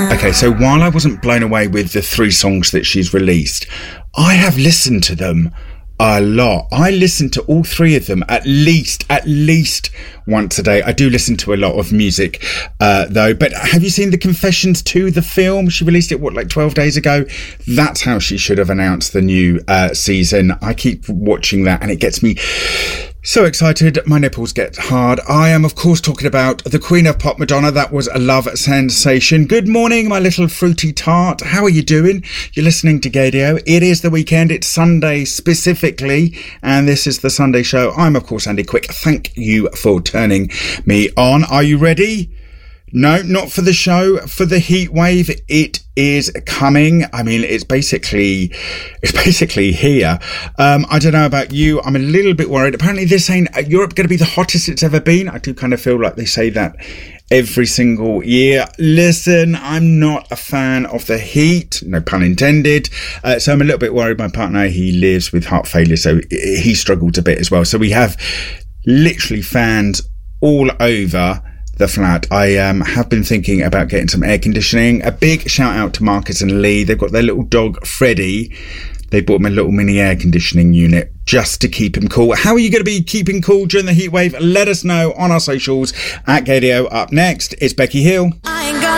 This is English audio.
Okay, so while I wasn't blown away with the 3 songs that she's released, I have listened to them a lot. I listen to all 3 of them at least once a day. I do listen to a lot of music though. But have you seen the Confessions 2, the film? She released it, 12 days ago? That's how she should have announced the new season. I keep watching that and it gets me so excited, my nipples get hard. I am, of course, talking about the Queen of Pop, Madonna. That was a love sensation. Good morning, my little fruity tart. How are you doing? You're listening to Gaydio. It is the weekend. It's Sunday specifically, and this is the Sunday show. I'm, of course, Andy Quick. Thank you for turning me on. Are you ready? No, not for the show, for the heat wave. It is coming. I mean, it's basically here. I don't know about you. I'm a little bit worried. Apparently this ain't Europe going to be the hottest it's ever been. I do kind of feel like they say that every single year. Listen, I'm not a fan of the heat, no pun intended. So I'm a little bit worried. My partner, he lives with heart failure, so he struggles a bit as well. So we have literally fans all over the flat. I have been thinking about getting some air conditioning. A big shout out to Marcus and Lee. They've got their little dog Freddie. They bought him a little mini air conditioning unit just to keep him cool. How are you going to be keeping cool during the heat wave? Let us know on our socials at Gaydio. Up next is Becky Hill.